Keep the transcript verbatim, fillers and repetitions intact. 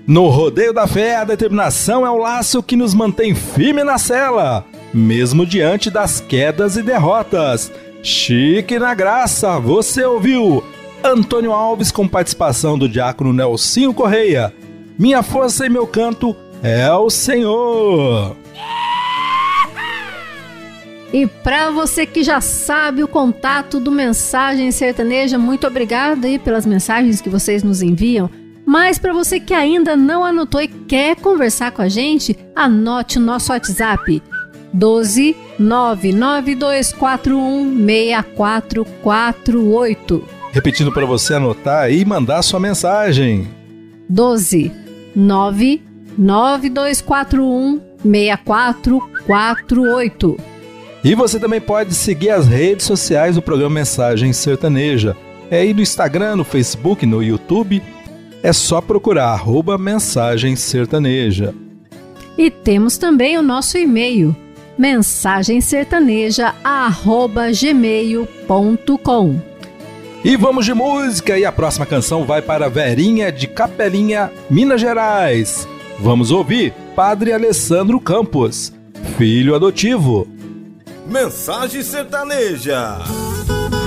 No rodeio da fé, a determinação é o laço que nos mantém firme na cela, mesmo diante das quedas e derrotas. Chique na graça, você ouviu Antônio Alves com participação do diácono Nelsinho Correia. Minha força e meu canto é o Senhor. E para você que já sabe o contato do Mensagem Sertaneja, muito obrigada aí pelas mensagens que vocês nos enviam. Mas para você que ainda não anotou e quer conversar com a gente, anote o nosso WhatsApp doze nove nove dois quatro um seis quatro quatro oito. Repetindo para você anotar e mandar sua mensagem. doze nove nove dois quatro um seis quatro quatro oito. E você também pode seguir as redes sociais do programa Mensagem Sertaneja. É aí no Instagram, no Facebook, no YouTube. É só procurar arroba Mensagem Sertaneja. E temos também o nosso e-mail, mensagemsertaneja arroba gmail ponto com. E vamos de música, e a próxima canção vai para Verinha de Capelinha, Minas Gerais. Vamos ouvir Padre Alessandro Campos, filho adotivo. Mensagem Sertaneja.